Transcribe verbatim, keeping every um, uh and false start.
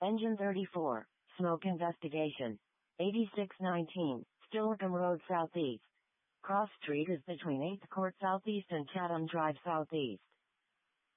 Engine thirty-four, smoke investigation. eighty-six nineteen, Stillorcombe Road Southeast. Cross Street is between eighth Court Southeast and Chatham Drive Southeast.